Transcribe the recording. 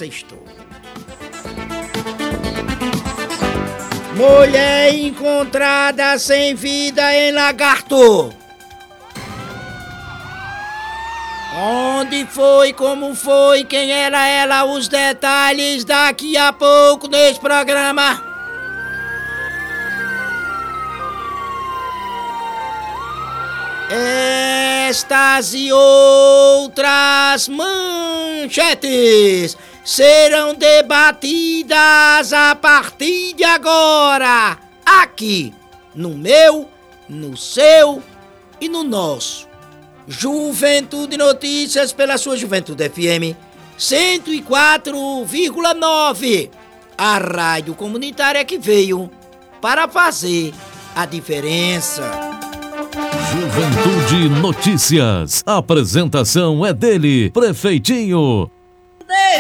sextou. Mulher encontrada sem vida em Lagarto. Onde foi, como foi, quem era ela, os detalhes daqui a pouco nesse programa. Estas e outras manchetes serão debatidas a partir de agora, aqui, no meu, no seu e no nosso Juventude Notícias pela sua Juventude FM 104,9, a rádio comunitária que veio para fazer a diferença. Juventude Notícias. A apresentação é dele, Prefeitinho